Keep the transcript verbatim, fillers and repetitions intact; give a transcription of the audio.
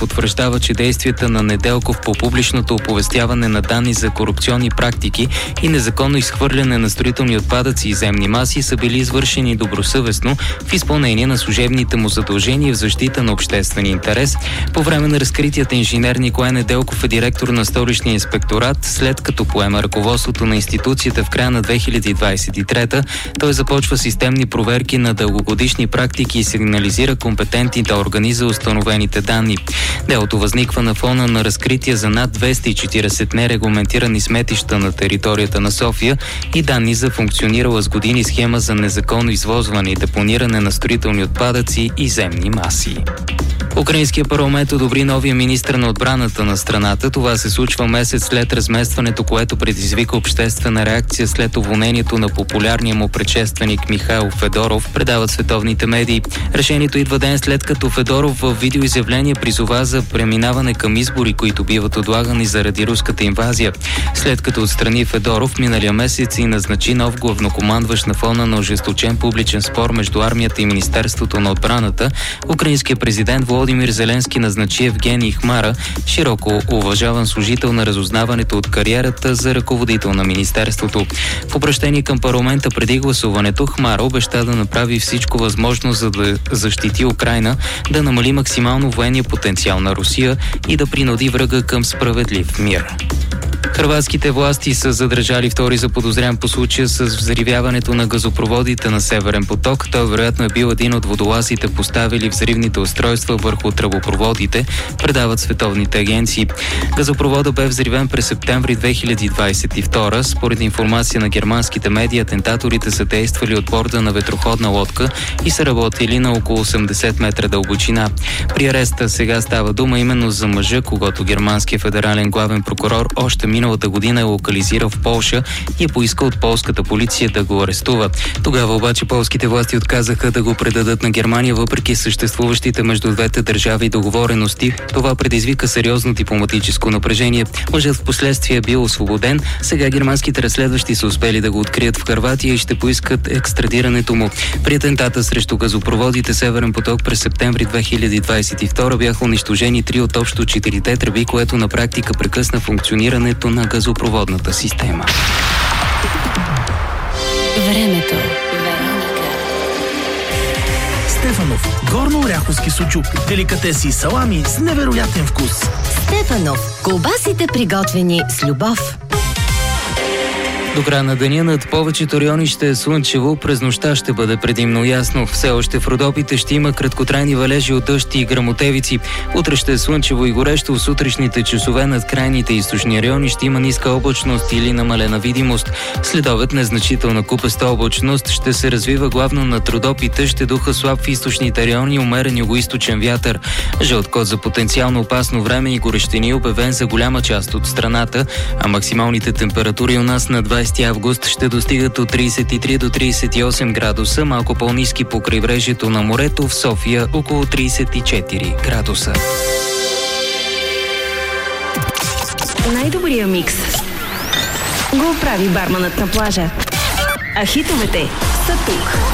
потвърждава, че действията на Неделков по публичното оповестяване на данни за корупционни практики и незаконно изхвърляне на строителни отпадъци и земни маси са били извършени добросъвестно в изпълнение на служебните му задължения в защита на обществения интерес. По време на разкритията инженер Николай Неделков е директор на Столичния инспекторат. След като поема ръководството на институцията в края на две хиляди двадесет и трета, той започва системни проверки на дългогодишни практики и сигнализира компетентните органи за установените данни. Делото възниква на фона на разкрития за над двеста и четиридесет нерегламентирани сметища на територията на София и данни за функционирала с години схема за незаконно извозване и депониране на строителни отпадъци и земни маси. Украинският парламент одобри новия министър на отбраната на страната. Това се случва месец след разместването, което предизвика обществена реакция след уволнението на популярния му предшественик Михаил Федоров, предават световните медии. Решението идва ден след като Федоров в видеоизявление призова за преминаване към избори, които биват отлагани заради руската инвазия. След като отстрани Федоров, миналия месец и назначи нов главнокомандващ на фона на ожесточен публичен спор между армията и Министерството на отбраната, украинският президент Володимир Зеленски назначи Евгений Хмара, широко уважаван служител на разузнаването от кариерата за ръководител на Министерството. В обращение към парламента преди гласуването, Хмара обеща да направи всичко възможно, за да защити Украйна, да намали максимално военния потенциал на Русия и да принуди врага към справедлив мир. Хърватските власти са задържали втори заподозрян по случая с взривяването на газопроводите на Северен поток. Той вероятно е бил един от водолазите, поставили взривните устройства върху тръбопроводите, предават световните агенции. Газопроводът бе взривен през септември две хиляди двадесет и втора. Според информация на германските медии, атентаторите са действали от борда на ветроходна лодка и са работили на около осемдесет метра дълбочина. При ареста сега става дума именно за мъжа, когато германският федерален главен прокурор още миналата година е локализирал в Полша и е поискал от полската полиция да го арестува. Тогава обаче полските власти отказаха да го предадат на Германия, въпреки съществуващите между двете държави договорености. Това предизвика сериозно дипломатическо напрежение. Мъжът в последствие е бил освободен. Сега германските разследващи са успели да го открият в Хърватия и ще поискат екстрадирането му. При атентата срещу газопроводите Северен поток през септември две хиляди двадесет и втора бяха унищожени три от общо четирите тръби, което на практика прекъсна функционирането на газопроводната система. Времето. Стефанов. Горно-оряховски сучук. Деликатеси и салами с невероятен вкус. Стефанов. Колбасите, приготвени с любов. До края на деня над повечето райони ще е слънчево, през нощта ще бъде предимно ясно. Все още в Родопите ще има краткотрайни валежи от дъжд и гръмотевици. Утре ще е слънчево и горещо, в сутрешните часове над крайните източни райони ще има ниска облачност или намалена видимост. Следобед незначителна купеста облачност ще се развива главно над Родопите, ще духа слаб в източните райони, умерен югоизточен вятър. Жълт код за потенциално опасно време и горещини е обявен за голяма част от страната, а максималните температури у нас на двадесети август ще достигат от тридесет и три до тридесет и осем градуса, малко по-ниски по крайбрежието на морето, в София около тридесет и четири градуса. Най-добрия микс го прави барманът на плажа. А хитовете са тук.